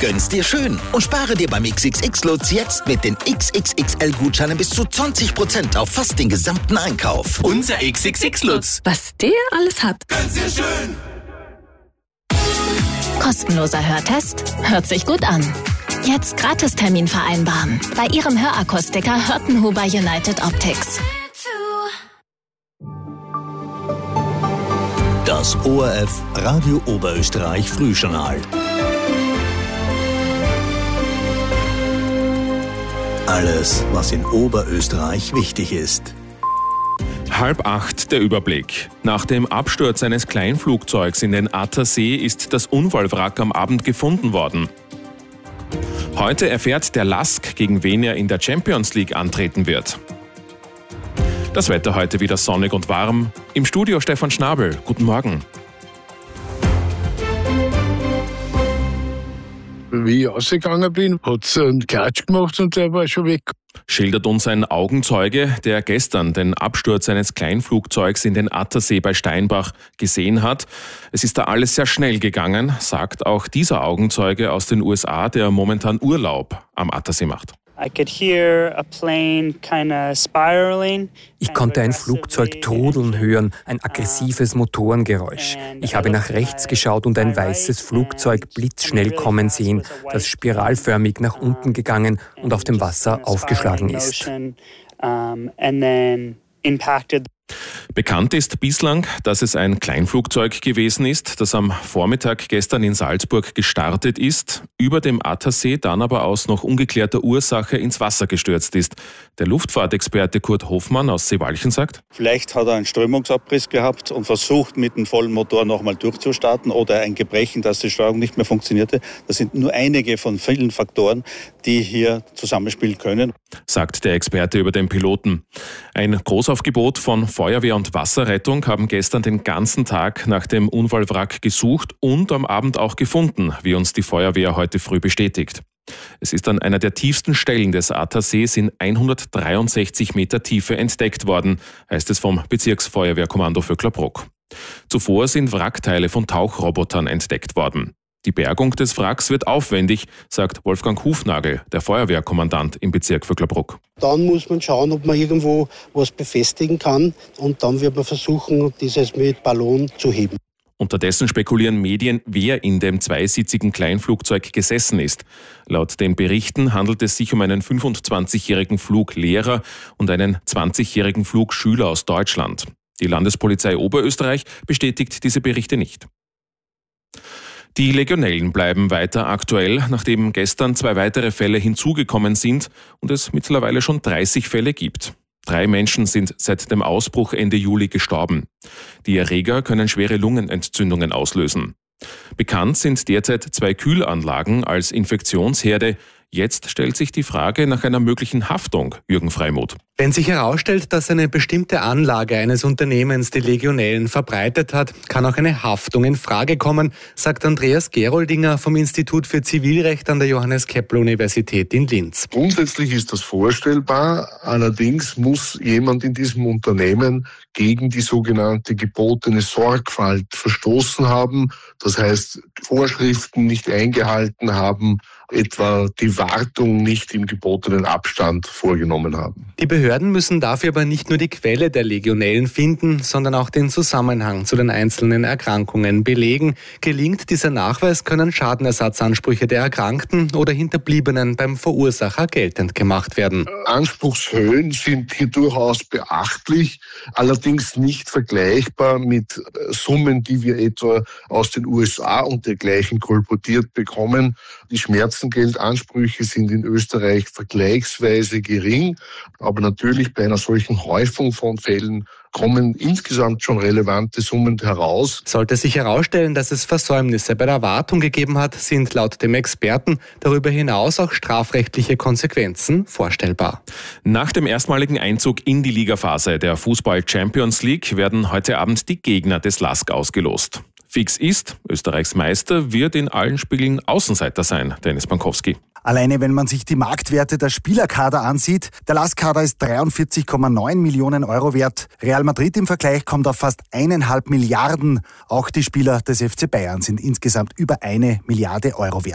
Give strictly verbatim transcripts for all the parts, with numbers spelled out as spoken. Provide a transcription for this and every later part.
Gönn's dir schön und spare dir beim X X X-Lutz jetzt mit den X X X L-Gutscheinen bis zu zwanzig Prozent auf fast den gesamten Einkauf. Unser X X X-Lutz. Was der alles hat. Gönn's dir schön. Kostenloser Hörtest? Hört sich gut an. Jetzt Gratistermin vereinbaren. Bei Ihrem Hörakustiker Hörtenhuber United Optics. Das O R F Radio Oberösterreich Frühjournal. Alles, was in Oberösterreich wichtig ist. Halb acht der Überblick. Nach dem Absturz eines Kleinflugzeugs in den Attersee ist das Unfallwrack am Abend gefunden worden. Heute erfährt der Lask, gegen wen er in der Champions League antreten wird. Das Wetter heute wieder sonnig und warm. Im Studio Stefan Schnabel. Guten Morgen. Wie ich rausgegangen bin, hat es einen Klatsch gemacht und der war schon weg. Schildert uns ein Augenzeuge, der gestern den Absturz eines Kleinflugzeugs in den Attersee bei Steinbach gesehen hat. Es ist da alles sehr schnell gegangen, sagt auch dieser Augenzeuge aus den U S A, der momentan Urlaub am Attersee macht. Ich konnte ein Flugzeug trudeln hören, ein aggressives Motorengeräusch. Ich habe nach rechts geschaut und ein weißes Flugzeug blitzschnell kommen sehen, das spiralförmig nach unten gegangen und auf dem Wasser aufgeschlagen ist. Bekannt ist bislang, dass es ein Kleinflugzeug gewesen ist, das am Vormittag gestern in Salzburg gestartet ist, über dem Attersee dann aber aus noch ungeklärter Ursache ins Wasser gestürzt ist. Der Luftfahrtexperte Kurt Hoffmann aus Seewalchen sagt: Vielleicht hat er einen Strömungsabriss gehabt und versucht, mit dem vollen Motor nochmal durchzustarten oder ein Gebrechen, dass die Steuerung nicht mehr funktionierte. Das sind nur einige von vielen Faktoren, die hier zusammenspielen können, sagt der Experte über den Piloten. Ein Großaufgebot von Feuerwehr und Wasserrettung haben gestern den ganzen Tag nach dem Unfallwrack gesucht und am Abend auch gefunden, wie uns die Feuerwehr heute früh bestätigt. Es ist an einer der tiefsten Stellen des Attersees in hundertdreiundsechzig Meter Tiefe entdeckt worden, heißt es vom Bezirksfeuerwehrkommando Vöcklerbruck. Zuvor sind Wrackteile von Tauchrobotern entdeckt worden. Die Bergung des Wracks wird aufwendig, sagt Wolfgang Hufnagel, der Feuerwehrkommandant im Bezirk Vöcklerbruck. Dann muss man schauen, ob man irgendwo was befestigen kann und dann wird man versuchen, dieses mit Ballon zu heben. Unterdessen spekulieren Medien, wer in dem zweisitzigen Kleinflugzeug gesessen ist. Laut den Berichten handelt es sich um einen fünfundzwanzigjährigen Fluglehrer und einen zwanzigjährigen Flugschüler aus Deutschland. Die Landespolizei Oberösterreich bestätigt diese Berichte nicht. Die Legionellen bleiben weiter aktuell, nachdem gestern zwei weitere Fälle hinzugekommen sind und es mittlerweile schon dreißig Fälle gibt. Drei Menschen sind seit dem Ausbruch Ende Juli gestorben. Die Erreger können schwere Lungenentzündungen auslösen. Bekannt sind derzeit zwei Kühlanlagen als Infektionsherde. Jetzt stellt sich die Frage nach einer möglichen Haftung, Jürgen Freimuth. Wenn sich herausstellt, dass eine bestimmte Anlage eines Unternehmens die Legionellen verbreitet hat, kann auch eine Haftung in Frage kommen, sagt Andreas Geroldinger vom Institut für Zivilrecht an der Johannes-Kepler-Universität in Linz. Grundsätzlich ist das vorstellbar, allerdings muss jemand in diesem Unternehmen gegen die sogenannte gebotene Sorgfalt verstoßen haben, das heißt Vorschriften nicht eingehalten haben, etwa die Wartung nicht im gebotenen Abstand vorgenommen haben. Die Behörden müssen dafür aber nicht nur die Quelle der Legionellen finden, sondern auch den Zusammenhang zu den einzelnen Erkrankungen belegen. Gelingt dieser Nachweis, können Schadenersatzansprüche der Erkrankten oder Hinterbliebenen beim Verursacher geltend gemacht werden. Anspruchshöhen sind hier durchaus beachtlich, allerdings nicht vergleichbar mit Summen, die wir etwa aus den U S A und dergleichen kolportiert bekommen. Die Schmerzengeldansprüche sind in Österreich vergleichsweise gering, aber natürlich bei einer solchen Häufung von Fällen kommen insgesamt schon relevante Summen heraus. Sollte sich herausstellen, dass es Versäumnisse bei der Wartung gegeben hat, sind laut dem Experten darüber hinaus auch strafrechtliche Konsequenzen vorstellbar. Nach dem erstmaligen Einzug in die Ligaphase der Fußball Champions League werden heute Abend die Gegner des Lask ausgelost. Fix ist, Österreichs Meister wird in allen Spielen Außenseiter sein, Dennis Bankowski. Alleine wenn man sich die Marktwerte der Spielerkader ansieht, der Lask-Kader ist dreiundvierzig Komma neun Millionen Euro wert. Real Madrid im Vergleich kommt auf fast eineinhalb Milliarden. Auch die Spieler des F C Bayern sind insgesamt über eine Milliarde Euro wert.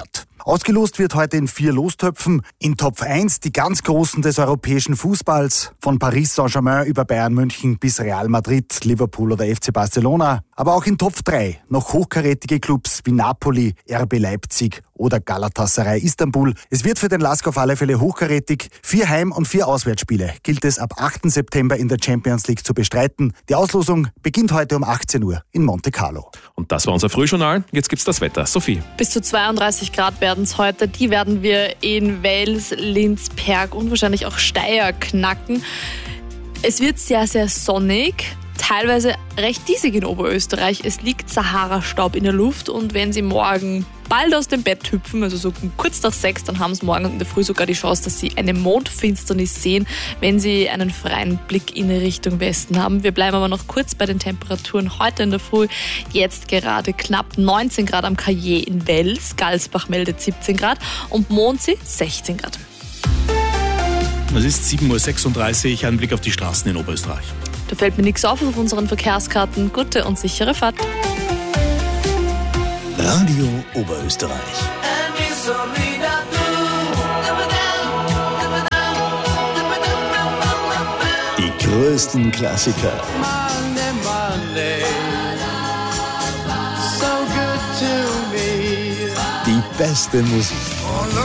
Ausgelost wird heute in vier Lostöpfen. In Top eins die ganz Großen des europäischen Fußballs. Von Paris Saint-Germain über Bayern München bis Real Madrid, Liverpool oder F C Barcelona. Aber auch in Top drei noch hochkarätige Clubs wie Napoli, R B Leipzig oder Galatasaray Istanbul. Es wird für den L A S K auf alle Fälle hochkarätig. Vier Heim- und vier Auswärtsspiele gilt es ab achten September in der Champions League zu bestreiten. Die Auslosung beginnt heute um achtzehn Uhr in Monte Carlo. Und das war unser Frühjournal. Jetzt gibt's das Wetter. Sophie. Bis zu zweiunddreißig Grad werden es heute. Die werden wir in Wels, Linz, Perg und wahrscheinlich auch Steyr knacken. Es wird sehr, sehr sonnig. Teilweise recht diesig in Oberösterreich. Es liegt Sahara-Staub in der Luft und wenn Sie morgen bald aus dem Bett hüpfen, also so kurz nach sechs, dann haben Sie morgen in der Früh sogar die Chance, dass Sie eine Mondfinsternis sehen, wenn Sie einen freien Blick in Richtung Westen haben. Wir bleiben aber noch kurz bei den Temperaturen heute in der Früh. Jetzt gerade knapp neunzehn Grad am Caillé in Wels, Galsbach meldet siebzehn Grad und Mondsee sechzehn Grad. Es ist sieben Uhr sechsunddreißig, ein Blick auf die Straßen in Oberösterreich. Da fällt mir nichts auf auf unseren Verkehrskarten. Gute und sichere Fahrt. Radio Oberösterreich. Die größten Klassiker. Die beste Musik.